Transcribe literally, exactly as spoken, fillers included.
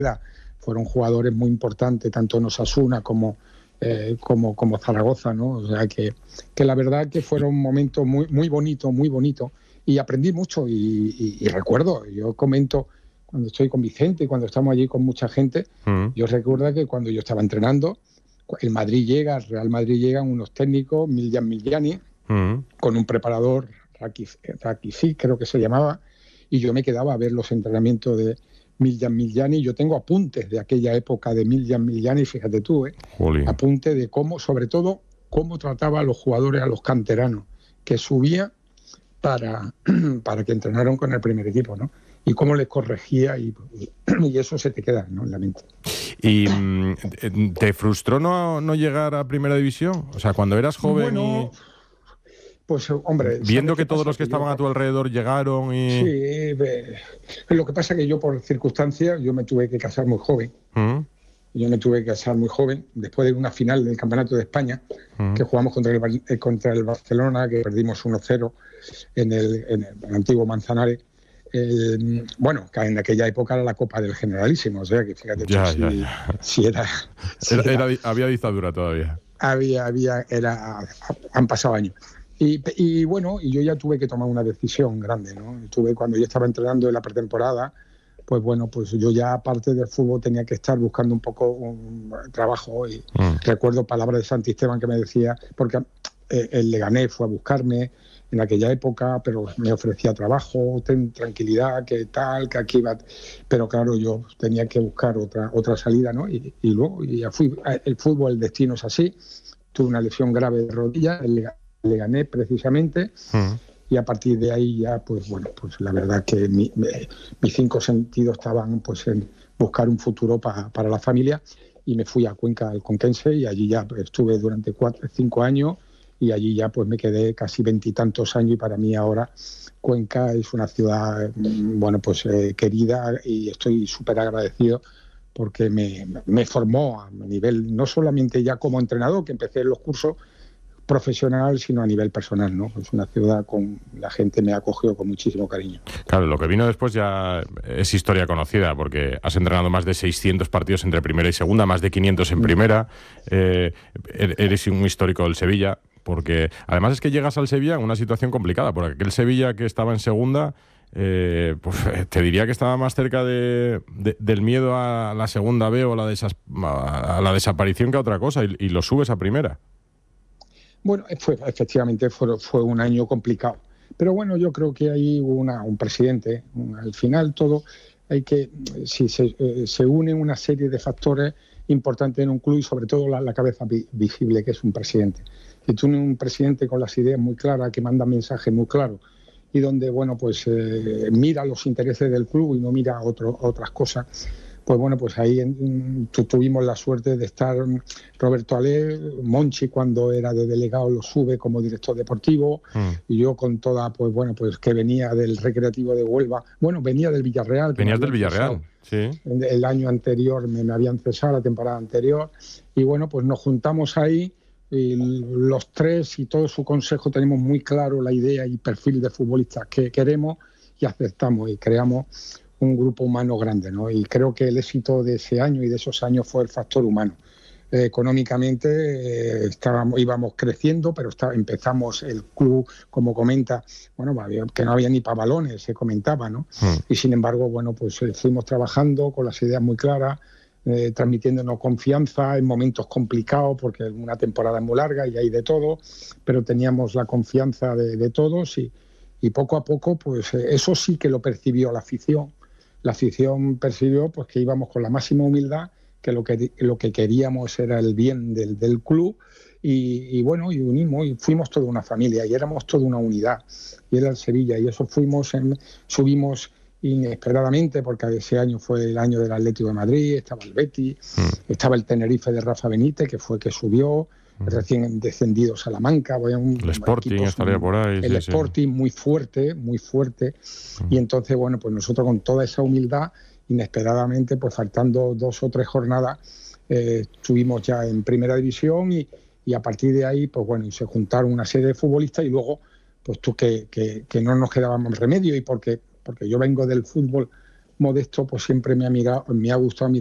fueron jugadores muy importantes, tanto en Osasuna como, eh, como, como Zaragoza, ¿no? O sea, que, que la verdad que fueron momentos muy, muy bonitos, muy bonitos, y aprendí mucho, y, y, y recuerdo, yo comento, cuando estoy con Vicente, cuando estamos allí con mucha gente, uh-huh. yo recuerdo que cuando yo estaba entrenando, el Madrid llega, el Real Madrid llegan unos técnicos, Miljan Miljani, uh-huh. con un preparador, Rakitic, creo que se llamaba, y yo me quedaba a ver los entrenamientos de Miljan Miljani. Yo tengo apuntes de aquella época de Miljan Miljani, fíjate tú, ¿eh? apuntes de cómo, sobre todo, cómo trataba a los jugadores, a los canteranos, que subía para, para que entrenaran con el primer equipo, ¿no? Y cómo les corregía, y, y eso se te queda, ¿no?, en la mente. ¿Y te frustró no, no llegar a Primera División? O sea, cuando eras joven bueno, y... Pues, hombre... Viendo que todos los que, que estaban yo, a tu alrededor llegaron y... Sí, eh, lo que pasa es que yo, por circunstancias, yo me tuve que casar muy joven. ¿Mm? Yo me tuve que casar muy joven, después de una final del Campeonato de España, ¿Mm? que jugamos contra el, contra el Barcelona, que perdimos uno cero en el, en el antiguo Manzanares. Eh, bueno, que en aquella época era la Copa del Generalísimo, o sea que fíjate ya, tú, ya, si, ya. si era... Si era, era, había dictadura todavía. Había, había, era, han pasado años. Y, y bueno, y yo ya tuve que tomar una decisión grande, ¿no? Tuve, cuando yo estaba entrenando en la pretemporada, pues bueno, pues yo ya aparte del fútbol tenía que estar buscando un poco un trabajo, y mm. recuerdo palabras de Santisteban que me decía, porque eh, el Leganés fue a buscarme en aquella época, pero me ofrecía trabajo, ten tranquilidad, que tal, que aquí va, pero claro, yo tenía que buscar otra otra salida, ¿no? Y, y luego y ya fui, el fútbol, el destino es así, tuve una lesión grave de rodilla, el le gané precisamente, uh-huh. y a partir de ahí ya, pues bueno, pues la verdad que mi, mi, mis cinco sentidos estaban pues en buscar un futuro pa, para la familia, y me fui a Cuenca, al Conquense, y allí ya estuve durante cuatro, cinco años, y allí ya pues me quedé casi veintitantos años, y para mí ahora Cuenca es una ciudad, bueno, pues eh, querida, y estoy súper agradecido porque me, me formó a nivel, no solamente ya como entrenador, que empecé en los cursos profesional, sino a nivel personal, ¿no? Es una ciudad con la gente me acogió con muchísimo cariño. Claro, lo que vino después ya es historia conocida, porque has entrenado más de seiscientos partidos entre primera y segunda, más de quinientos en primera, eh, eres un histórico del Sevilla, porque además es que llegas al Sevilla en una situación complicada, porque aquel Sevilla que estaba en segunda, eh, pues te diría que estaba más cerca de, de, del miedo a la segunda B o a la, desas, a la desaparición que a otra cosa, y, y lo subes a primera. Bueno, fue, efectivamente fue, fue un año complicado, pero bueno, yo creo que hay una, un presidente, un, al final todo, hay que, si se, eh, se unen una serie de factores importantes en un club, y sobre todo la, la cabeza vi, visible, que es un presidente. Si tú tienes un presidente con las ideas muy claras, que manda mensajes muy claros, y donde, bueno, pues eh, mira los intereses del club y no mira otro, otras cosas, pues bueno, pues ahí en, tu, tuvimos la suerte de estar Roberto Alé, Monchi cuando era de delegado lo sube como director deportivo, mm. y yo con toda, pues bueno, pues que venía del Recreativo de Huelva, bueno, venía del Villarreal. Venías del Villarreal, sí. El año anterior me, me habían cesado, la temporada anterior, y bueno, pues nos juntamos ahí, y los tres y todo su consejo tenemos muy claro la idea y perfil de futbolistas que queremos, y aceptamos y creamos un grupo humano grande, ¿no? Y creo que el éxito de ese año y de esos años fue el factor humano. Eh, económicamente eh, estábamos, íbamos creciendo, pero está, empezamos el club, como comenta, bueno, que no había ni para balones, se comentaba, ¿no? Mm. Y sin embargo, bueno, pues eh, fuimos trabajando con las ideas muy claras, eh, transmitiéndonos confianza en momentos complicados, porque una temporada es muy larga y hay de todo, pero teníamos la confianza de, de todos, y, y poco a poco, pues eh, eso sí que lo percibió la afición. La afición percibió pues que íbamos con la máxima humildad, que lo que, lo que queríamos era el bien del, del club, y, y bueno, y unimos, y fuimos toda una familia, y éramos toda una unidad, y era el Sevilla, y eso fuimos, en, subimos inesperadamente, porque ese año fue el año del Atlético de Madrid, estaba el Betis, mm. estaba el Tenerife de Rafa Benítez, que fue que subió, recién descendido Salamanca, un, el Sporting equipos, estaría por ahí, el sí, Sporting sí. muy fuerte, muy fuerte, uh-huh. y entonces bueno, pues nosotros con toda esa humildad, inesperadamente, pues faltando dos o tres jornadas, eh, estuvimos ya en primera división, y, y a partir de ahí, pues bueno, se juntaron una serie de futbolistas, y luego, pues tú que, que, que no nos quedaba más remedio, y porque, porque yo vengo del fútbol modesto, pues siempre me ha, mirado, me ha gustado